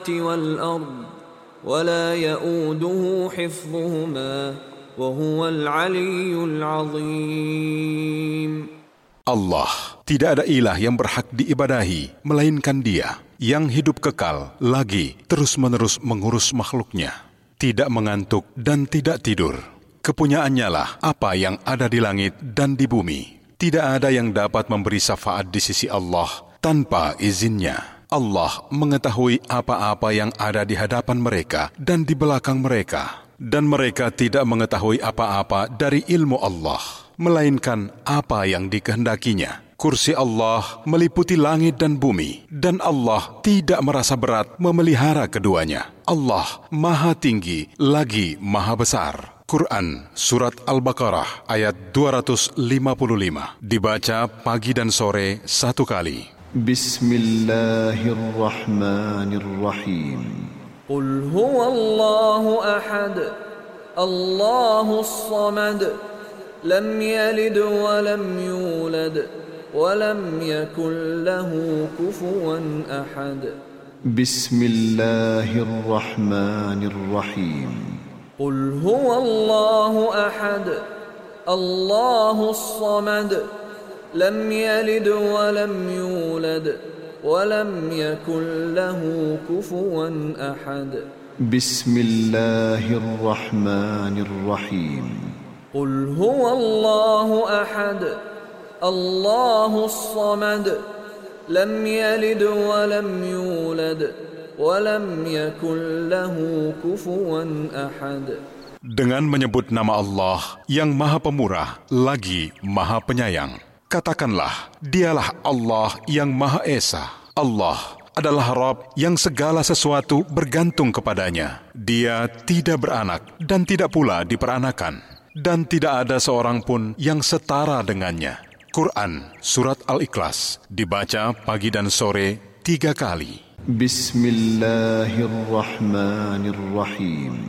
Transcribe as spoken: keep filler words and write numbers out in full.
والأرض ولا يؤوده حفظهما وهو العلي العظيم. Allah, tidak ada ilah yang berhak diibadahi melainkan Dia, yang hidup kekal lagi terus-menerus mengurus makhluknya, tidak mengantuk dan tidak tidur. Kepunyaannya lah apa yang ada di langit dan di bumi. Tidak ada yang dapat memberi syafaat di sisi Allah tanpa izinnya. Allah mengetahui apa-apa yang ada di hadapan mereka dan di belakang mereka. Dan mereka tidak mengetahui apa-apa dari ilmu Allah, melainkan apa yang dikehendakinya. Kursi Allah meliputi langit dan bumi, dan Allah tidak merasa berat memelihara keduanya. Allah Maha Tinggi lagi Maha Besar. Quran Surat Al-Baqarah ayat dua ratus lima puluh lima. Dibaca pagi dan sore satu kali. Bismillahirrahmanirrahim. Qul huwallahu ahad, Allahus samad, lam yalid wa lam yulad, wa lam yakul lahu kufuwan ahad. Bismillahirrahmanirrahim. Qul huwallahu ahad, Allahus samad, lam yalid wa lam yulad, wa lam yakul lahu kufuwan ahad. Bismillahirrahmanirrahim. Qul huwallahu ahad, Allahus samad, lam yalid wa lam yulad, wa lam yakul lahu kufuwan ahad. Dengan menyebut nama Allah yang Maha Pemurah lagi Maha Penyayang, katakanlah, Dialah Allah yang Maha Esa. Allah adalah Rabb yang segala sesuatu bergantung kepadanya. Dia tidak beranak dan tidak pula diperanakan, dan tidak ada seorang pun yang setara dengannya. Quran Surat Al-Ikhlas, dibaca pagi dan sore tiga kali. Bismillahirrahmanirrahim.